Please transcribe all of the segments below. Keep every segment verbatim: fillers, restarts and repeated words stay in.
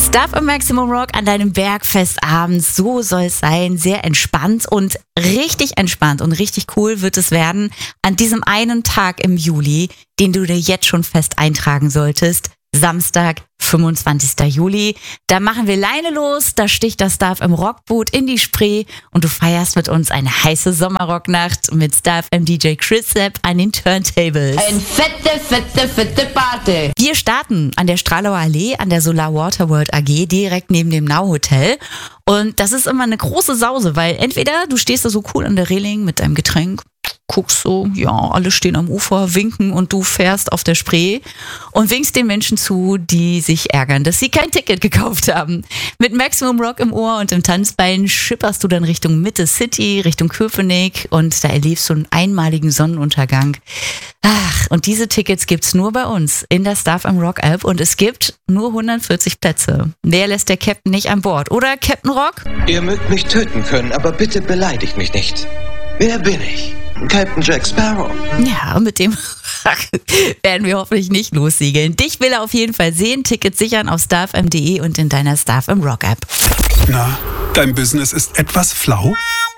Stuff im Maximum Rock an deinem Bergfestabend, so soll es sein, sehr entspannt und richtig entspannt und richtig cool wird es werden an diesem einen Tag im Juli, den du dir jetzt schon fest eintragen solltest. Samstag, fünfundzwanzigster Juli. Da machen wir Leine los, da sticht das Stuff im Rockboot in die Spree und du feierst mit uns eine heiße Sommerrocknacht mit Stuff im D J Chris Sepp an den Turntables. Eine fette, fette, fette Party. Wir starten an der Stralauer Allee an der Solar Water World A G direkt neben dem Now Hotel. Und das ist immer eine große Sause, weil entweder du stehst da so cool an der Reling mit deinem Getränk, guckst so, ja, alle stehen am Ufer, winken und du fährst auf der Spree und winkst den Menschen zu, die sich ärgern, dass sie kein Ticket gekauft haben. Mit Maximum Rock im Ohr und im Tanzbein schipperst du dann Richtung Mitte City, Richtung Köpenick und da erlebst du einen einmaligen Sonnenuntergang. Ach, und diese Tickets gibt's nur bei uns in der Stuff im Rock App und es gibt nur hundertvierzig Plätze. Wer lässt der Captain nicht an Bord? Oder Captain Rock? Ihr mögt mich töten können, aber bitte beleidigt mich nicht. Wer bin ich? Captain Jack Sparrow. Ja, mit dem werden wir hoffentlich nicht lossegeln. Dich will er auf jeden Fall sehen. Tickets sichern auf stuff punkt m punkt d e und in deiner Stuff im Rock App. Na, dein Business ist etwas flau?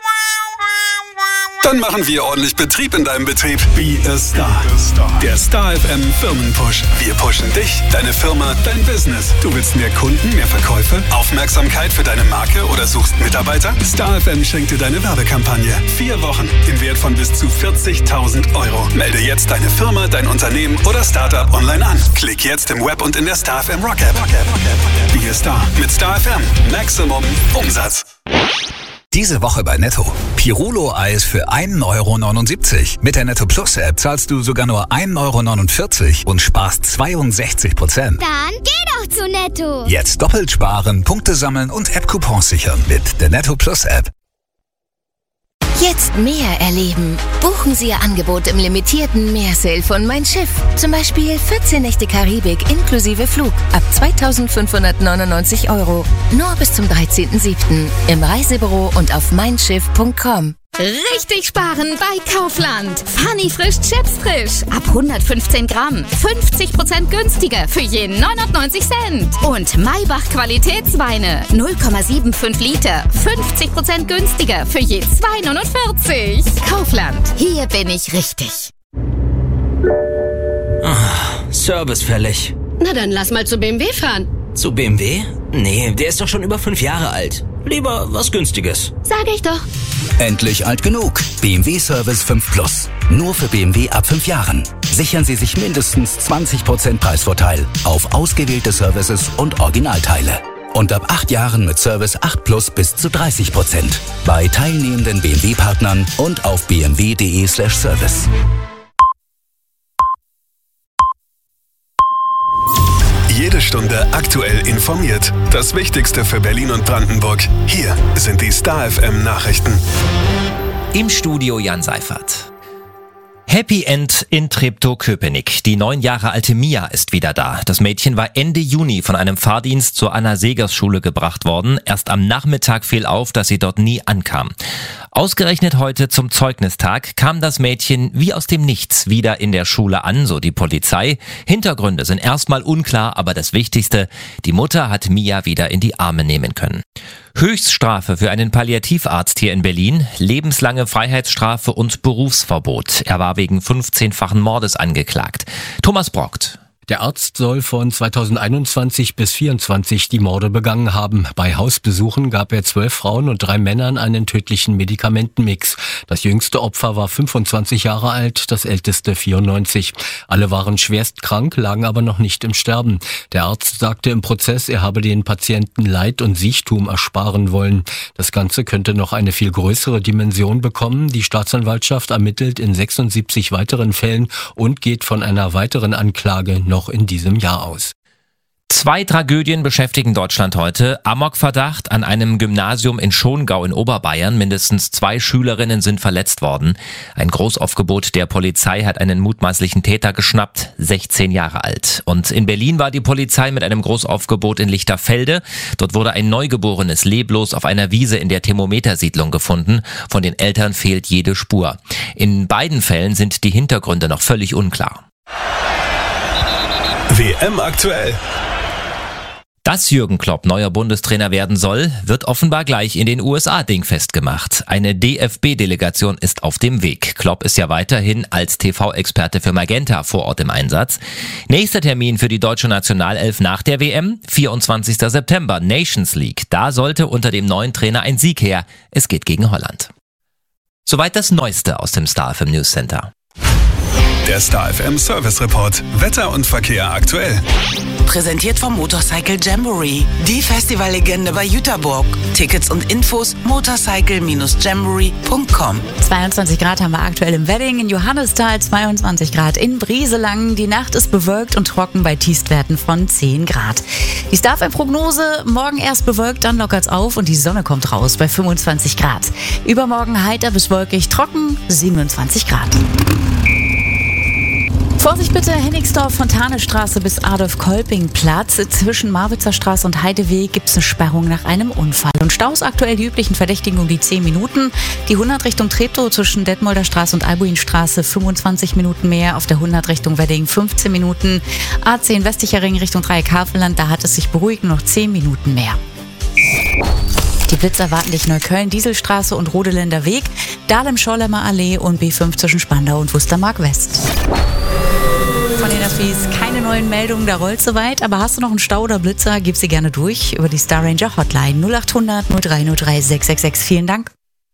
Dann machen wir ordentlich Betrieb in deinem Betrieb. Be a Star. Der Star F M Firmenpush. Wir pushen dich, deine Firma, dein Business. Du willst mehr Kunden, mehr Verkäufe, Aufmerksamkeit für deine Marke oder suchst Mitarbeiter? Star F M schenkt dir deine Werbekampagne. Vier Wochen im Wert von bis zu vierzigtausend Euro. Melde jetzt deine Firma, dein Unternehmen oder Startup online an. Klick jetzt im Web und in der Star F M Rock App. Be a Star mit Star F M. Maximum Umsatz. Diese Woche bei Netto. Pirulo-Eis für ein Euro neunundsiebzig. Mit der Netto Plus App zahlst du sogar nur ein Euro neunundvierzig und sparst zweiundsechzig Prozent. Dann geh doch zu Netto. Jetzt doppelt sparen, Punkte sammeln und App-Coupons sichern mit der Netto Plus App. Jetzt mehr erleben. Buchen Sie Ihr Angebot im limitierten Meersale von Mein Schiff. Zum Beispiel vierzehn Nächte Karibik inklusive Flug ab zweitausendfünfhundertneunundneunzig Euro. Nur bis zum dreizehnten siebten im Reisebüro und auf mein schiff punkt com. Richtig sparen bei Kaufland. Funny frisch Chips frisch. Ab hundertfünfzehn Gramm. fünfzig Prozent günstiger für jeden neunundneunzig Cent. Und Maybach Qualitätsweine. null Komma fünfundsiebzig Liter. fünfzig Prozent günstiger für je zwei neunundvierzig. Kaufland. Hier bin ich richtig. Ah, Service fällig. Na dann lass mal zu B M W fahren. Zu B M W? Nee, der ist doch schon über fünf Jahre alt. Lieber was Günstiges. Sag ich doch. Endlich alt genug. B M W Service fünf Plus. Nur für B M W ab fünf Jahren. Sichern Sie sich mindestens zwanzig Prozent Preisvorteil auf ausgewählte Services und Originalteile. Und ab acht Jahren mit Service acht Plus bis zu dreißig Prozent. Bei teilnehmenden B M W-Partnern und auf b m w punkt d e slash service. Jede Stunde aktuell informiert. Das Wichtigste für Berlin und Brandenburg. Hier sind die Star F M Nachrichten. Im Studio Jan Seifert. Happy End in Treptow-Köpenick. Die neun Jahre alte Mia ist wieder da. Das Mädchen war Ende Juni von einem Fahrdienst zur Anna-Segers-Schule gebracht worden. Erst am Nachmittag fiel auf, dass sie dort nie ankam. Ausgerechnet heute zum Zeugnistag kam das Mädchen wie aus dem Nichts wieder in der Schule an, so die Polizei. Hintergründe sind erstmal unklar, aber das Wichtigste, die Mutter hat Mia wieder in die Arme nehmen können. Höchststrafe für einen Palliativarzt hier in Berlin, lebenslange Freiheitsstrafe und Berufsverbot. Er war wegen fünfzehnfachen Mordes angeklagt. Thomas Brockt. Der Arzt soll von zweitausendeinundzwanzig bis vierundzwanzig die Morde begangen haben. Bei Hausbesuchen gab er zwölf Frauen und drei Männern einen tödlichen Medikamentenmix. Das jüngste Opfer war fünfundzwanzig Jahre alt, das älteste vierundneunzig. Alle waren schwerst krank, lagen aber noch nicht im Sterben. Der Arzt sagte im Prozess, er habe den Patienten Leid und Siechtum ersparen wollen. Das Ganze könnte noch eine viel größere Dimension bekommen. Die Staatsanwaltschaft ermittelt in sechsundsiebzig weiteren Fällen und geht von einer weiteren Anklage noch in diesem Jahr aus. Zwei Tragödien beschäftigen Deutschland heute. Amokverdacht an einem Gymnasium in Schongau in Oberbayern. Mindestens zwei Schülerinnen sind verletzt worden. Ein Großaufgebot der Polizei hat einen mutmaßlichen Täter geschnappt, sechzehn Jahre alt. Und in Berlin war die Polizei mit einem Großaufgebot in Lichterfelde. Dort wurde ein Neugeborenes leblos auf einer Wiese in der Thermometersiedlung gefunden. Von den Eltern fehlt jede Spur. In beiden Fällen sind die Hintergründe noch völlig unklar. W M aktuell. Das Dass Jürgen Klopp neuer Bundestrainer werden soll, wird offenbar gleich in den U S A dingfest gemacht. Eine D F B-Delegation ist auf dem Weg. Klopp ist ja weiterhin als T V-Experte für Magenta vor Ort im Einsatz. Nächster Termin für die deutsche Nationalelf nach der W M, vierundzwanzigster September, Nations League. Da sollte unter dem neuen Trainer ein Sieg her. Es geht gegen Holland. Soweit das Neueste aus dem Star F M News Center. Der Star F M Service Report. Wetter und Verkehr aktuell. Präsentiert vom Motorcycle Jamboree. Die Festivallegende bei Jüterburg. Tickets und Infos motorcycle Bindestrich jamboree Punkt com. zweiundzwanzig Grad haben wir aktuell im Wedding, in Johannisthal zweiundzwanzig Grad, in Brieselang. Die Nacht ist bewölkt und trocken bei Tiefstwerten von zehn Grad. Die Star F M-Prognose: morgen erst bewölkt, dann lockert's auf und die Sonne kommt raus bei fünfundzwanzig Grad. Übermorgen heiter bis wolkig, trocken, siebenundzwanzig Grad. Vorsicht bitte, Hennigsdorf, Fontanestraße bis Adolf-Kolping-Platz. Zwischen Marwitzer Straße und Heideweg gibt es eine Sperrung nach einem Unfall. Und Staus aktuell die üblichen Verdächtigen um die zehn Minuten. Die hundert Richtung Treptow zwischen Detmolder Straße und Albuinstraße fünfundzwanzig Minuten mehr. Auf der hundert Richtung Wedding fünfzehn Minuten. A zehn Westlicher Ring Richtung Dreieck-Havelland, da hat es sich beruhigt, noch zehn Minuten mehr. Die Blitzer warten dich Neukölln, Dieselstraße und Rodeländer Weg, Dahlem-Schorlemmer Allee und B fünf zwischen Spandau und Wustermark West. Von den Affis keine neuen Meldungen, da rollt soweit, aber hast du noch einen Stau oder Blitzer, gib sie gerne durch über die Star Ranger Hotline null acht hundert null drei null drei sechs sechs sechs. Vielen Dank.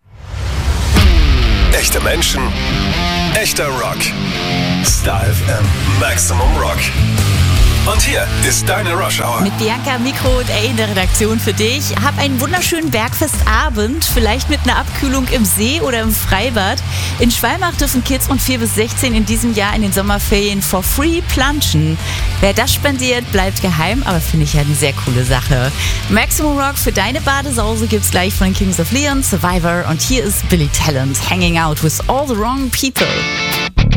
Echte Menschen, echter Rock. Star F M Maximum Rock. Und hier ist deine Rush Hour. Mit Bianca, Mikro und A in der Redaktion für dich. Hab einen wunderschönen Bergfestabend, vielleicht mit einer Abkühlung im See oder im Freibad. In Schwalmach dürfen Kids von vier bis sechzehn in diesem Jahr in den Sommerferien for free planschen. Wer das spendiert, bleibt geheim, aber finde ich ja eine sehr coole Sache. Maximum Rock für deine Badesause gibt's gleich von den Kings of Leon, Survivor und hier ist Billy Talent, Hanging Out with All the Wrong People.